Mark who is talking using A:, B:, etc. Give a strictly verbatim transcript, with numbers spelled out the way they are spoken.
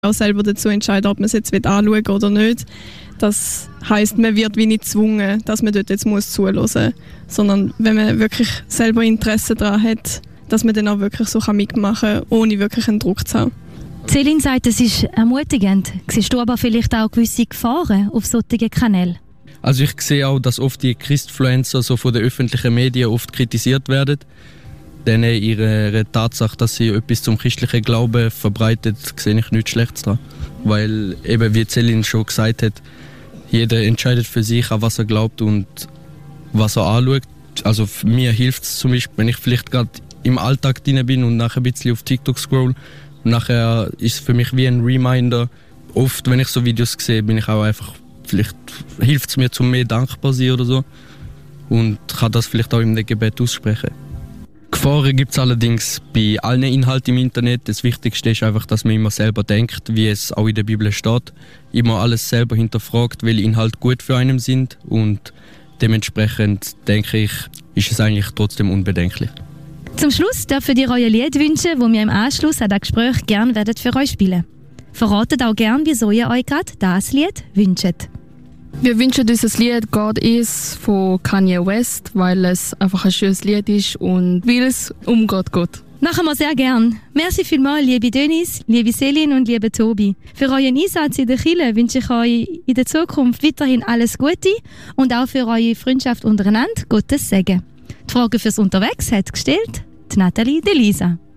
A: auch selber dazu entscheiden, ob man es jetzt anschauen will oder nicht. Das heisst, man wird wie nicht gezwungen, dass man dort jetzt muss zuhören muss, sondern wenn man wirklich selber Interesse daran hat, dass man dann auch wirklich so mitmachen kann, ohne wirklich einen Druck zu haben.
B: Celine sagt, es ist ermutigend. Siehst du aber vielleicht auch gewisse Gefahren auf solchen Kanälen?
C: Also ich sehe auch, dass oft die Christfluencer so von den öffentlichen Medien oft kritisiert werden. Denn ihre Tatsache, dass sie etwas zum christlichen Glauben verbreitet, sehe ich nichts Schlechtes daran. Weil eben, wie Celine schon gesagt hat, jeder entscheidet für sich, an was er glaubt und was er anschaut. Also mir hilft es zum Beispiel, wenn ich vielleicht gerade im Alltag drin bin und nachher ein bisschen auf TikTok scroll. Und nachher ist es für mich wie ein Reminder. Oft, wenn ich so Videos sehe, bin ich auch einfach, vielleicht hilft es mir, zum mehr dankbar zu sein oder so. Und kann das vielleicht auch im Gebet aussprechen. Gefahren gibt es allerdings bei allen Inhalten im Internet. Das Wichtigste ist einfach, dass man immer selber denkt, wie es auch in der Bibel steht. Immer alles selber hinterfragt, welche Inhalte gut für einen sind. Und dementsprechend, denke ich, ist es eigentlich trotzdem unbedenklich.
B: Zum Schluss dürfen ihr euer Lied wünschen, das wir im Anschluss an das Gespräch gerne für euch spielen. Verratet auch gerne, wieso ihr euch gerade das Lied wünscht.
D: Wir wünschen uns das Lied «God Is» von Kanye West, weil es einfach ein schönes Lied ist und weil es um Gott geht.
B: Machen wir sehr gern. Merci vielmals, liebe Denise, liebe Celine und liebe Tobi. Für euren Einsatz in der Kirche wünsche ich euch in der Zukunft weiterhin alles Gute und auch für eure Freundschaft untereinander Gottes Segen. Die Frage fürs Unterwegs hat gestellt die Nathalie Delisa.